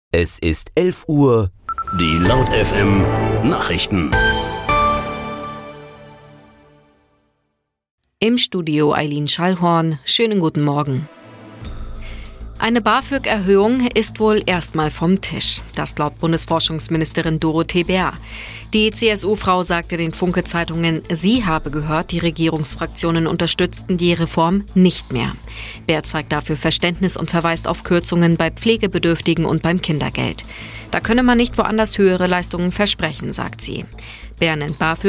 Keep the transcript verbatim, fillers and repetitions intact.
Es ist elf Uhr. Die Laut F M Nachrichten. Im Studio Eileen Schallhorn. Schönen guten Morgen. Eine BAföG-Erhöhung ist wohl erstmal vom Tisch. Das glaubt Bundesforschungsministerin Dorothee Bär. Die C S U-Frau sagte den Funke-Zeitungen, sie habe gehört, die Regierungsfraktionen unterstützten die Reform nicht mehr. Bär zeigt dafür Verständnis und verweist auf Kürzungen bei Pflegebedürftigen und beim Kindergeld. Da könne man nicht woanders höhere Leistungen versprechen, sagt sie. Bär nennt BAföG